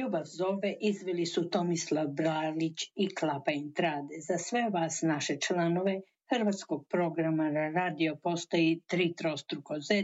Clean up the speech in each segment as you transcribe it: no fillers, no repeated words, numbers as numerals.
Ljubav zove izveli su Tomislav Bralić i Klapa Intrade. Za sve vas, naše članove hrvatskog programa na radio postoji 3 trostruko Z,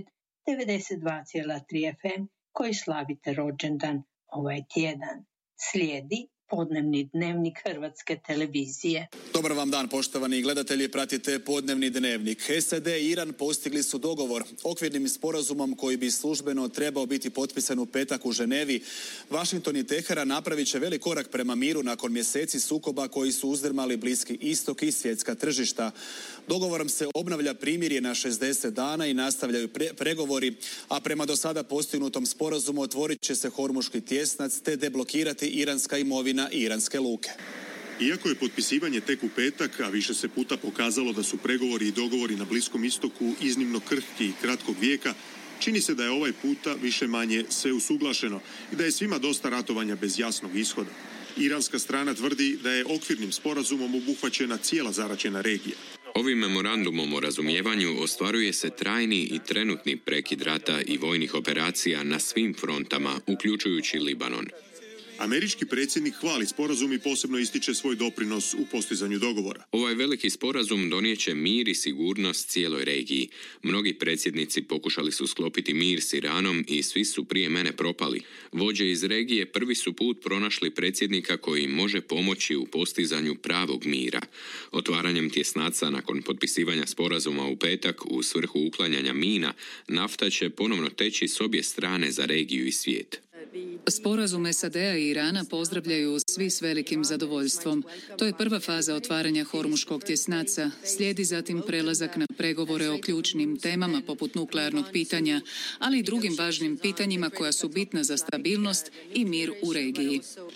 92,3 FM, koji slavite rođendan ovaj tjedan. Slijedi podnevni dnevnik Hrvatske televizije. Dobar vam dan, poštovani gledatelji, pratite podnevni dnevnik. SAD i Iran postigli su dogovor okvirnim sporazumom koji bi službeno trebao biti potpisan u petak u Ženevi. Washington i Teheran napravit će velik korak prema miru nakon mjeseci sukoba koji su uzdrmali Bliski istok i svjetska tržišta. Dogovorom se obnavlja primirje na 60 dana i nastavljaju pregovori, a prema do sada postignutom sporazumu otvorit će se Hormuški tjesnac te deblokirati iranska imovina i iranske luke. Iako je potpisivanje tek u petak, a više se puta pokazalo da su pregovori i dogovori na Bliskom istoku iznimno krhki i kratkog vijeka, čini se da je ovaj puta više manje sve usuglašeno i da je svima dosta ratovanja bez jasnog ishoda. Iranska strana tvrdi da je okvirnim sporazumom obuhvaćena cijela zaraćena regija. Ovim memorandumom o razumijevanju ostvaruje se trajni i trenutni prekid rata i vojnih operacija na svim frontama, uključujući Libanon. Američki predsjednik hvali sporazum i posebno ističe svoj doprinos u postizanju dogovora. Ovaj veliki sporazum donijeće mir i sigurnost cijeloj regiji. Mnogi predsjednici pokušali su sklopiti mir s Iranom i svi su prije mene propali. Vođe iz regije prvi su put pronašli predsjednika koji može pomoći u postizanju pravog mira. Otvaranjem tjesnaca nakon potpisivanja sporazuma u petak u svrhu uklanjanja mina, nafta će ponovno teći s obje strane za regiju i svijet. Sporazum SAD-a i Irana pozdravljaju svi s velikim zadovoljstvom. To je prva faza otvaranja Hormuškog tjesnaca. Slijedi zatim prelazak na pregovore o ključnim temama poput nuklearnog pitanja, ali i drugim važnim pitanjima koja su bitna za stabilnost i mir u regiji.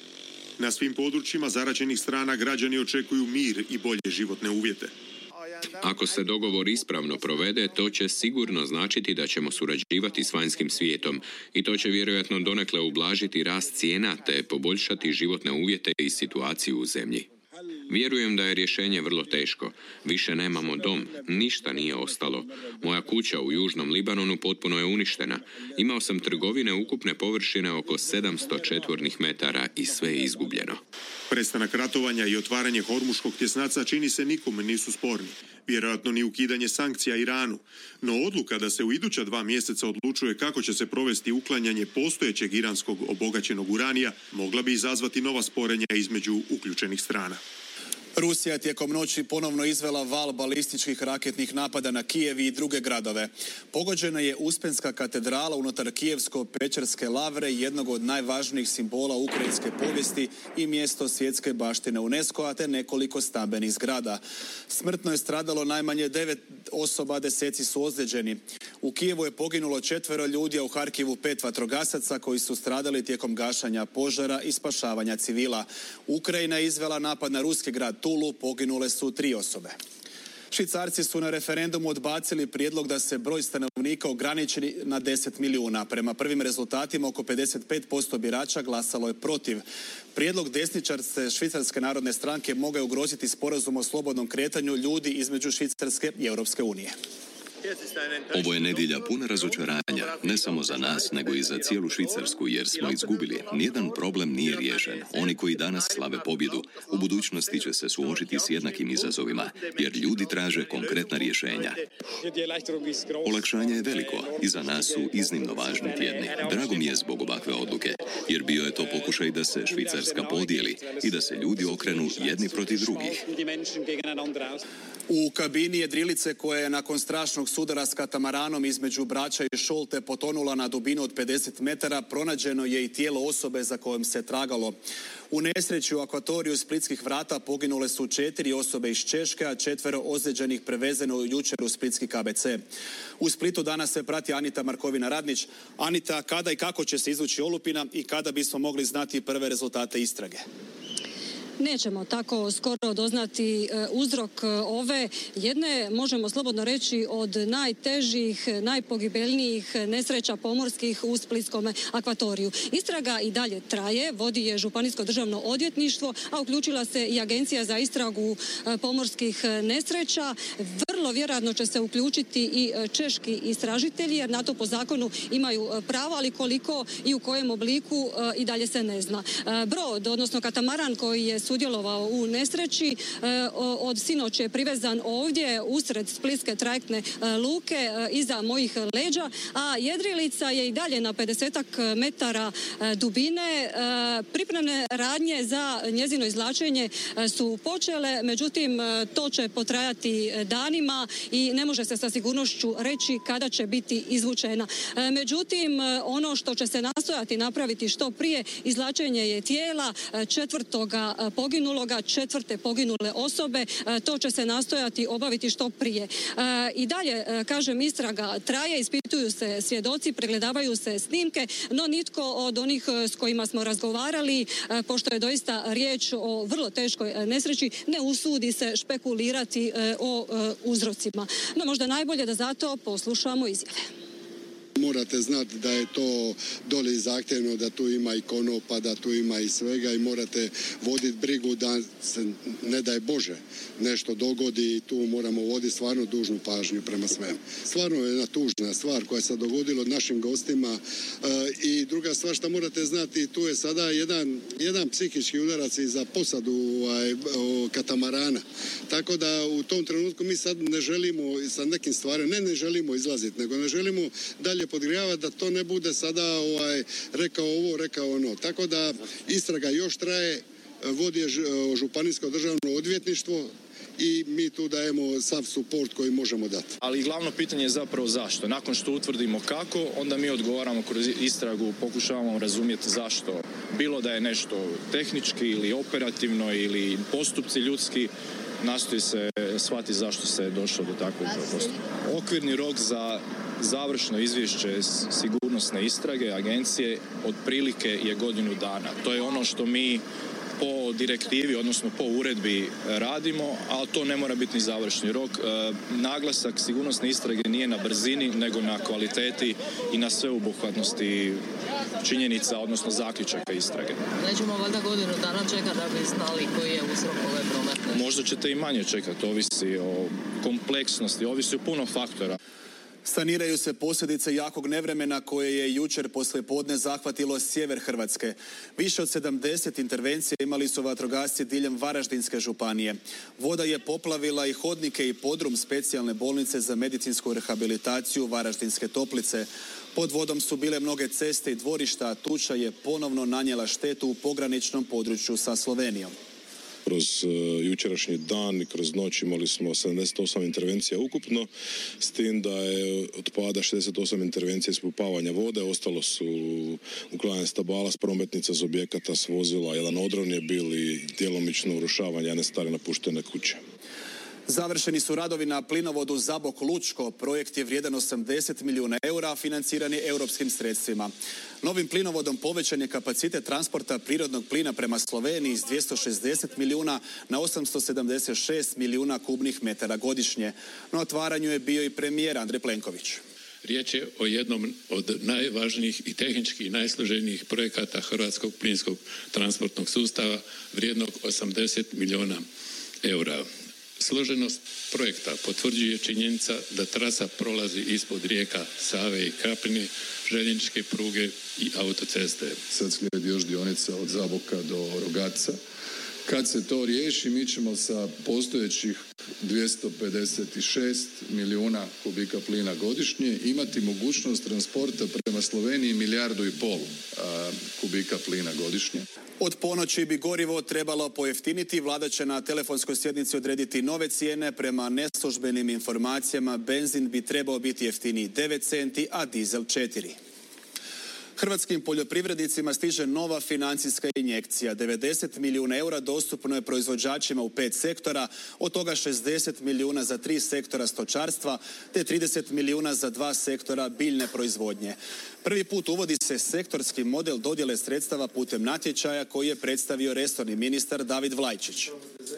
Na svim područjima zaraćenih strana građani očekuju mir i bolje životne uvjete. Ako se dogovor ispravno provede, to će sigurno značiti da ćemo surađivati s vanjskim svijetom i to će vjerojatno donekle ublažiti rast cijena te poboljšati životne uvjete i situaciju u zemlji. Vjerujem da je rješenje vrlo teško. Više nemamo dom, ništa nije ostalo. Moja kuća u južnom Libanonu potpuno je uništena. Imao sam trgovine ukupne površine oko 700 četvornih metara i sve je izgubljeno. Prestanak ratovanja i otvaranje Hormuškog tjesnaca čini se nikome nisu sporni. Vjerojatno ni ukidanje sankcija Iranu. No odluka da se u iduća 2 mjeseca odlučuje kako će se provesti uklanjanje postojećeg iranskog obogaćenog uranija mogla bi izazvati nova sporenja između uključenih strana. Rusija je tijekom noći ponovno izvela val balističkih raketnih napada na Kijev i druge gradove. Pogođena je Uspenska katedrala unutar Kijevsko-Pečerske lavre, jednog od najvažnijih simbola ukrajinske povijesti i mjesto svjetske baštine UNESCO-a, te nekoliko stambenih zgrada. Smrtno je stradalo najmanje 9 osoba, 10 su ozlijeđeni. U Kijevu je poginulo 4 ljudi, a u Harkivu 5 vatrogasaca koji su stradali tijekom gašanja požara i spašavanja civila. Ukrajina je izvela napad na ruski grad Tulu, poginule su 3 osobe. Švicarci su na referendumu odbacili prijedlog da se broj stanovnika ograniči na 10 milijuna. Prema prvim rezultatima oko 55% birača glasalo je protiv. Prijedlog desničarske Švicarske narodne stranke mogao je ugroziti sporazum o slobodnom kretanju ljudi između Švicarske i Europske unije. Ovo je nedjelja puna razočaranja, ne samo za nas, nego i za cijelu Švicarsku, jer smo izgubili. Nijedan problem nije riješen. Oni koji danas slave pobjedu, u budućnosti će se suočiti s jednakim izazovima, jer ljudi traže konkretna rješenja. Olakšanje je veliko i za nas su iznimno važni tjedni. Drago mi je zbog ovakve odluke, jer bio je to pokušaj da se Švicarska podijeli i da se ljudi okrenu jedni protiv drugih. U kabini jedrilice koja je nakon strašnog sudara s katamaranom između Brača i Šolte potonula na dubinu od 50 metara, pronađeno je i tijelo osobe za kojom se tragalo. U nesreći u akvatoriju Splitskih vrata poginule su 4 osobe iz Češke, a 4 ozlijeđenih prevezeno jučer u Splitski KBC. U Splitu danas se prati Anita Markovina-Radnić. Anita, kada i kako će se izvući olupina i kada bismo mogli znati prve rezultate istrage? Nećemo tako skoro doznati uzrok ove jedne, možemo slobodno reći, od najtežih, najpogibeljnijih nesreća pomorskih u splitskom akvatoriju. Istraga i dalje traje, vodi je Županijsko državno odvjetništvo, a uključila se i Agencija za istragu pomorskih nesreća. Vrlo vjerojatno će se uključiti i češki istražitelji, jer na to po zakonu imaju pravo, ali koliko i u kojem obliku i dalje se ne zna. Brod, odnosno katamaran koji je sudjelovao u nesreći, od sinoć je privezan ovdje usred splitske trajektne luke iza mojih leđa, a jedrilica je i dalje na 50 metara dubine. Pripremne radnje za njezino izvlačenje su počele, međutim to će potrajati danima i ne može se sa sigurnošću reći kada će biti izvučena. Međutim, ono što će se nastojati napraviti što prije, izvlačenje je tijela četvrtoga poginuloga, četvrte poginule osobe. To će se nastojati obaviti što prije. I dalje, kažem, istraga traje, ispituju se svjedoci, pregledavaju se snimke, no nitko od onih s kojima smo razgovarali, pošto je doista riječ o vrlo teškoj nesreći, ne usudi se špekulirati o uzrocima. No možda najbolje da zato poslušamo izjave. Morate znati da je to doli zahtjevno, da tu ima i konopa, da tu ima i svega i morate voditi brigu da se, ne daj Bože, nešto dogodi i tu moramo voditi stvarno dužnu pažnju prema svemu. Stvarno je jedna tužna stvar koja se dogodila od našim gostima i druga stvar što morate znati, tu je sada jedan psihički udarac i za posadu katamarana. Tako da u tom trenutku mi sad ne želimo sa nekim stvarima, ne želimo izlaziti, nego ne želimo dalje podgrijavati da to ne bude sada rekao ovo, rekao ono. Tako da istraga još traje, vodi je Županijsko državno odvjetništvo i mi tu dajemo sav suport koji možemo dati. Ali glavno pitanje je zapravo zašto. Nakon što utvrdimo kako, onda mi odgovaramo kroz istragu, pokušavamo razumjeti zašto. Bilo da je nešto tehnički ili operativno ili postupci ljudski, nastoji se shvatiti zašto se je došlo do takvog postupka. Okvirni rok za završno izvješće sigurnosne istrage agencije otprilike je godinu dana. To je ono što mi po direktivi, odnosno po uredbi radimo, ali to ne mora biti ni završni rok. Naglasak sigurnosne istrage nije na brzini, nego na kvaliteti i na sveobuhvatnosti činjenica, odnosno zaključaka istrage. Nećemo valjda godinu dana čekati da bi znali koji je uzrok ove prometne? Možda ćete i manje čekati, ovisi o kompleksnosti, ovisi o puno faktora. Saniraju se posljedice jakog nevremena koje je jučer poslijepodne zahvatilo sjever Hrvatske. Više od 70 intervencija imali su vatrogasci diljem Varaždinske županije. Voda je poplavila i hodnike i podrum specijalne bolnice za medicinsku rehabilitaciju Varaždinske Toplice. Pod vodom su bile mnoge ceste i dvorišta, a tuča je ponovno nanijela štetu u pograničnom području sa Slovenijom. Kroz jučerašnji dan i kroz noć imali smo 78 intervencija ukupno, s tim da je od pada 68 intervencija ispumpavanja vode, ostalo su uklanjanje stabala s prometnica, z objekata, s vozila, jedan odron je bili djelomično urušavanje jedne stare napuštene kuće. Završeni su radovi na plinovodu Zabok-Lučko. Projekt je vrijedan 80 milijuna eura, financiran je europskim sredstvima. Novim plinovodom povećan je kapacitet transporta prirodnog plina prema Sloveniji s 260 milijuna na 876 milijuna kubnih metara godišnje. Na otvaranju je bio i premijer Andrej Plenković. Riječ je o jednom od najvažnijih i tehnički najsloženijih projekata hrvatskog plinskog transportnog sustava vrijednog 80 milijuna eura. Složenost projekta potvrđuje činjenica da trasa prolazi ispod rijeka Save i Krapine, željezničke pruge i autoceste. Sad slijedi još dionica od Zaboka do Rogatca. Kad se to riješi, mi ćemo sa postojećih 256 milijuna kubika plina godišnje imati mogućnost transporta prema Sloveniji 1,5 milijardu kubika plina godišnje. Od ponoći bi gorivo trebalo pojeftiniti. Vlada će na telefonskoj sjednici odrediti nove cijene. Prema neslužbenim informacijama benzin bi trebao biti jeftiniji 9 centi, a dizel 4. Hrvatskim poljoprivrednicima stiže nova financijska injekcija. 90 milijuna eura dostupno je proizvođačima u 5 sektora, od toga 60 milijuna za 3 sektora stočarstva, te 30 milijuna za 2 sektora biljne proizvodnje. Prvi put uvodi se sektorski model dodjele sredstava putem natječaja koji je predstavio resorni ministar David Vlajčić.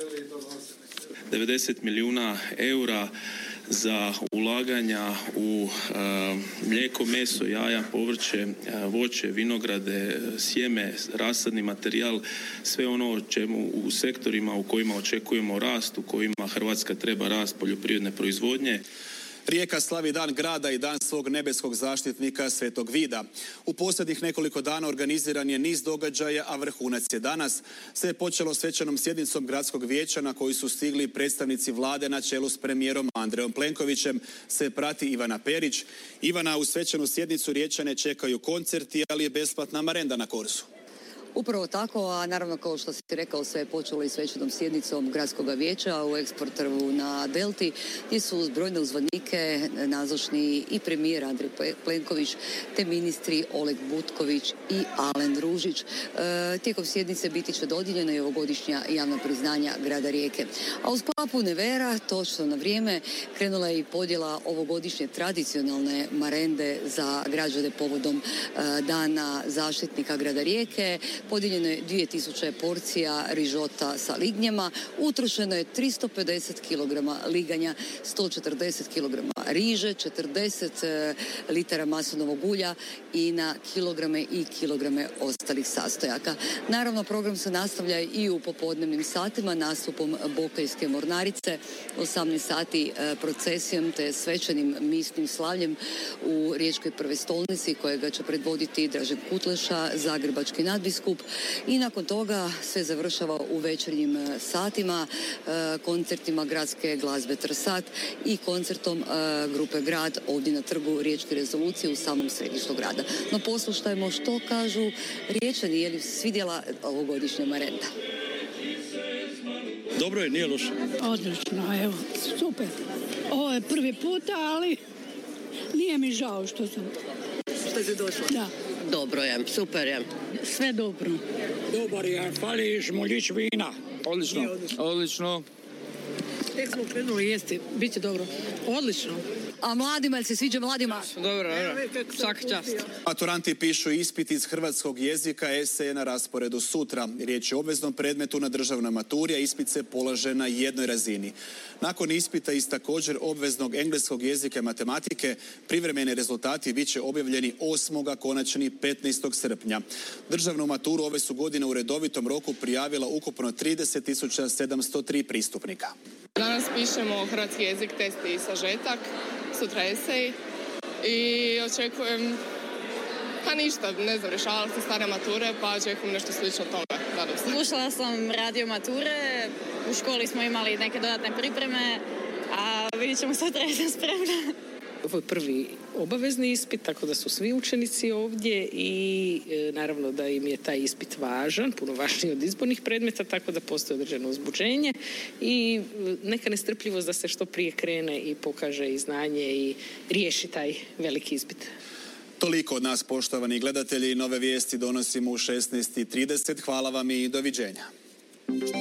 90 milijuna eura za ulaganja u mlijeko, meso, jaja, povrće, voće, vinograde, sjeme, rasadni materijal, sve ono o čemu u sektorima u kojima očekujemo rast, u kojima Hrvatska treba rast poljoprivredne proizvodnje. Rijeka slavi dan grada i dan svog nebeskog zaštitnika Svetog Vida. U posljednjih nekoliko dana organiziran je niz događaja, a vrhunac je danas. Sve je počelo svečanom sjednicom gradskog vijeća na koji su stigli predstavnici vlade na čelu s premijerom Andrejom Plenkovićem. Se prati Ivana Perić. Ivana, u svečanu sjednicu Riječane čekaju koncerti, ali je besplatna marenda na Korzu. Upravo tako, a naravno kao što si rekao, sve je počelo i svečanom sjednicom gradskog vijeća u Eksporteru na Delti, gdje su uz brojne uzvanike nazočni i premijer Andrej Plenković, te ministri Oleg Butković i Alen Ružić. Tijekom sjednice biti će dodijeljena i ovogodišnja javna priznanja grada Rijeke. A uz papu Nevera, točno na vrijeme, krenula je i podjela ovogodišnje tradicionalne marende za građane povodom Dana zaštitnika grada Rijeke. Podijeljeno je 2000 porcija rižota sa lignjama, utrošeno je 350 kg liganja, 140 kg riže, 40 litara maslinovog ulja i na kilograme i kilograme ostalih sastojaka. Naravno, program se nastavlja i u popodnevnim satima nastupom Bokeljske mornarice, 18 sati procesijom te svečanim misnim slavljem u Riječkoj prvestolnici kojega će predvoditi Dražen Kutleša, zagrebački nadbiskup, i nakon toga sve završava u večernjim satima, koncertima gradske glazbe Trsat i koncertom grupe Grad ovdje na trgu Riječke rezolucije u samom središtu grada. No poslušajmo što kažu Riječani, je li svidjela ovogodišnja marenda. Dobro je, nije loše. Odlično, evo, super. Ovo je prvi puta, ali nije mi žao što sam došla. Da. Dobro je, super je. Sve dobro. Dobar je, fali žmuljić vina. Odlično. Odlično. Tek smo krenuli jesti, bit će dobro. Odlično. A mladima, jel se sviđa mladima? Dobro. Svaka čast. Maturanti pišu ispit iz hrvatskog jezika, esej je na rasporedu sutra. Riječ je o obveznom predmetu na državnoj maturi, a ispit se polaže na jednoj razini. Nakon ispita iz također obveznog engleskog jezika i matematike, privremeni rezultati bit će objavljeni 8. konačni 15. srpnja. Državnu maturu ove su godine u redovitom roku prijavila ukupno 30.703 pristupnika. Danas pišemo hrvatski jezik, test i sažetak, sutra esej i očekujem, ništa, ne znam, rješavala sam stare mature pa očekujem nešto slično tome. Slušala sam radio mature, u školi smo imali neke dodatne pripreme, a vidjet ćemo sutra, jesam spremna. Ovo je prvi obavezni ispit, tako da su svi učenici ovdje i naravno da im je taj ispit važan, puno važniji od izbornih predmeta, tako da postoji određeno uzbuđenje i neka nestrpljivost da se što prije krene i pokaže i znanje i riješi taj veliki ispit. Toliko od nas, poštovani gledatelji. Nove vijesti donosimo u 16:30. Hvala vam i doviđenja.